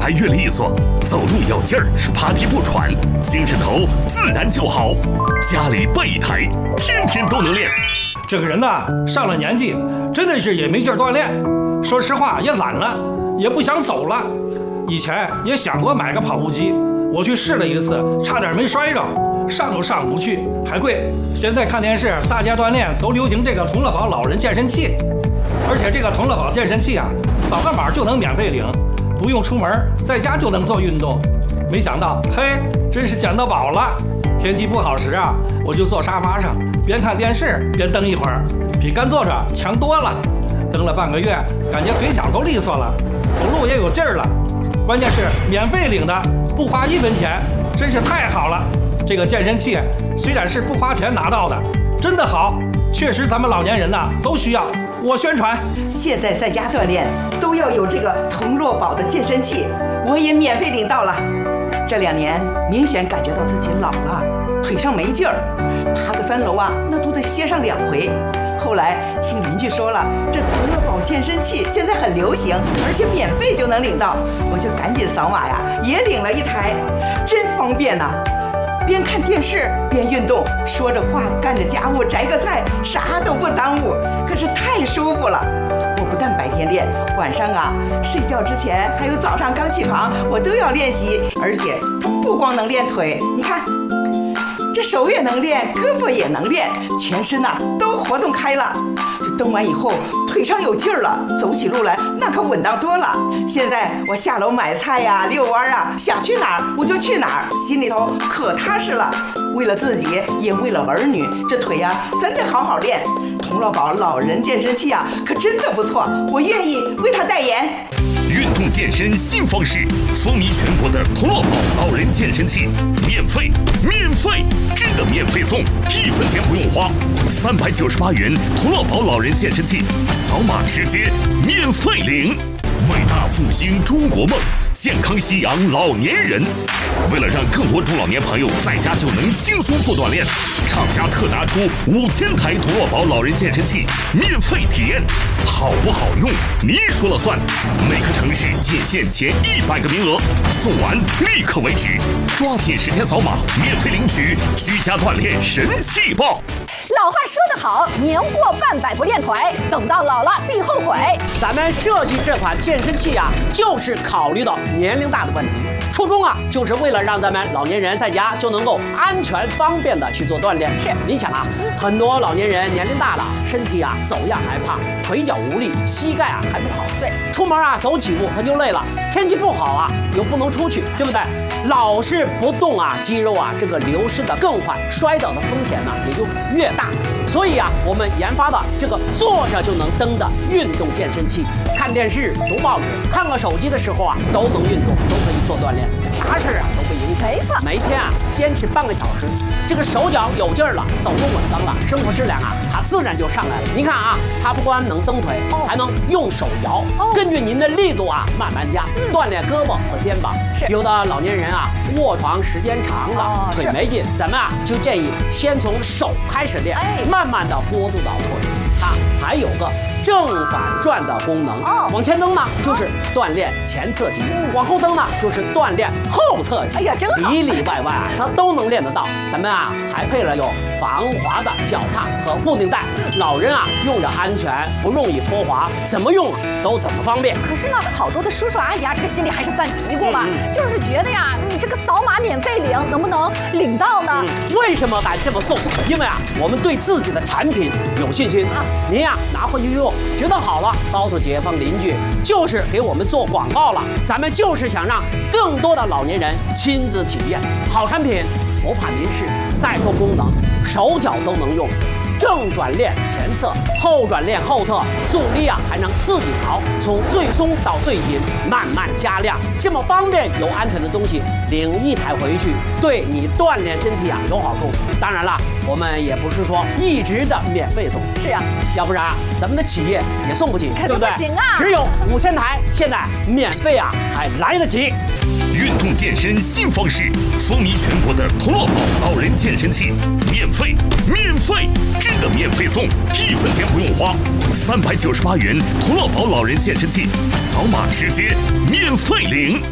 来越利索，走路有劲儿，爬地不喘，精神头自然就好。家里备一台，天天都能练。 这个人呐，上了年纪，真的是也没劲儿锻炼。说实话，也懒了，也不想走了。以前也想过买个跑步机，我去试了一次，差点没摔着，上都上不去，还贵。现在看电视，大家锻炼都流行这个同乐宝老人健身器，而且这个同乐宝健身器啊，扫个码就能免费领，不用出门，在家就能做运动。没想到，嘿，真是捡到宝了！天气不好时啊，我就坐沙发上，边看电视边蹬一会儿，比干坐着强多了。蹬了半个月，感觉腿脚都利索了，走路也有劲儿了。关键是免费领的，不花1分钱，真是太好了。这个健身器虽然是不花钱拿到的，真的好，确实咱们老年人呐都需要。我宣传， 现在在家锻炼都要有这个同乐宝的健身器，我也免费领到了。这2年明显感觉到自己老了，腿上没劲儿，爬个3楼啊，那都得歇上2回。后来听邻居说了，这同乐宝健身器现在很流行，而且免费就能领到，我就赶紧扫码呀，也领了一台，真方便呐！边看电视边运动，说着话干着家务，摘个菜，啥都不耽误，可是太舒服了。我不但白天练，晚上啊睡觉之前还有早上刚起床，我都要练习，而且它不光能练腿，你看。这手也能练，胳膊也能练，全身呐都活动开了。这蹬完以后，腿上有劲儿了，走起路来那可稳当多了。现在我下楼买菜呀、遛弯啊，想去哪儿我就去哪儿，心里头可踏实了。为了自己，也为了儿女，这腿呀咱得好好练。同乐宝老人健身器啊，可真的不错，我愿意为他代言。 运动健身新方式，风靡全国的同乐宝老人健身器，免费，真的免费送，1分钱不用花，398元同乐宝老人健身器，扫码直接免费领。伟大复兴中国梦，健康夕阳老年人。为了让更多中老年朋友在家就能轻松做锻炼，厂家特拿出5000台同乐宝老人健身器免费体验，好不好用你说了算。每个城市仅限前100个名额，送完立刻为止，抓紧时间扫码免费领取居家锻炼神器包。 老话说得好，年过半百不练腿，等到老了必后悔。 咱们设计这款健身器啊，就是考虑到年龄大的问题，初衷啊，就是为了让咱们老年人在家就能够安全方便的去做锻炼。 是， 你想啊，很多老年人年龄大了，身体啊走样还胖，腿脚无力，膝盖啊还不好。 对， 出门啊走几步他就累了，天气不好啊又不能出去，对不对？老是不动啊，肌肉啊这个流失的更快，摔倒的风险呢也就越大。所以啊，我们研发的这个坐着就能蹬的运动健身器，看电视、读报纸、看个手机的时候啊，都能运动，都可以做锻炼，啥事儿啊都不影响。 没错， 每天啊坚持半个小时，这个手脚有劲儿了，走路稳当了，生活质量啊它自然就上来了。您看啊，它不光能蹬腿，还能用手摇，根据您的力度啊慢慢加，锻炼胳膊和肩膀。有的老年人啊卧床时间长了，腿没劲，咱们啊就建议先从手开始练，慢慢的过渡到腿。它还有个正反转的功能，往前蹬呢就是锻炼前侧肌，往后蹬呢就是锻炼后侧肌。 哎呀，真好， 里里外外啊它都能练得到。咱们啊还配了有防滑的脚踏和固定带，老人啊用着安全，不容易脱滑，怎么用啊都怎么方便。 可是呢，好多的叔叔阿姨啊，这个心里还是犯嘀咕嘛，就是觉得呀，你这个扫码免费领，能不能领到呢？ 为什么敢这么送？因为啊，我们对自己的产品有信心啊。您呀拿回去用，觉得好了，告诉街坊邻居，就是给我们做广告了。咱们就是想让更多的老年人亲自体验好产品，不怕您试。再说功能，手脚都能用。正转练前侧，后转练后侧，阻力啊还能自己调，从最松到最紧，慢慢加量，这么方便又安全的东西，领1台回去，对你锻炼身体啊有好处。当然了，我们也不是说一直的免费送， 是啊， 要不然咱们的企业也送不起，对不对？ 不行啊， 只有5000台，现在免费啊还来得及。 运动健身新方式，风靡全国的同乐宝老人健身器，免费，真的免费送，1分钱不用花，398元同乐宝老人健身器，扫码直接免费领。